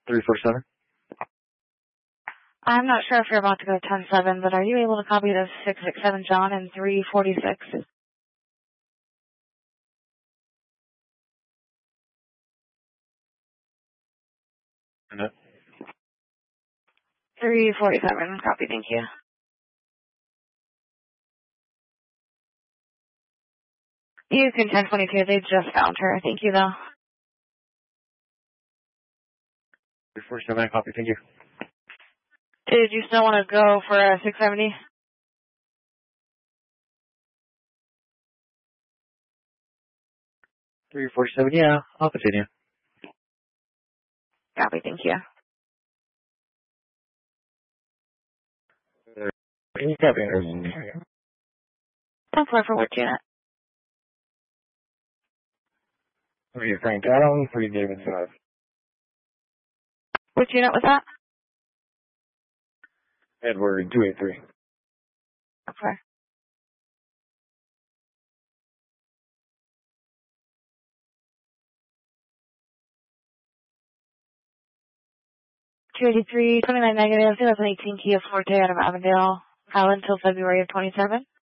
347. I'm not sure if you're about to go 10-7, but are you able to copy the 667 John and 346? No. 347, copy, thank you. You can 1022, they just found her, thank you though. 347, copy, thank you. Did you still want to go for a 670? 347, yeah, I'll continue. Copy, thank you. Can you copy it? 10-4 for which unit? 3 Frank Adam, 3 David 5. Which unit was that? Edward 283. Okay. $283, 29 negative, 2018 Kia Forte out of Avondale, Highland till February of 27.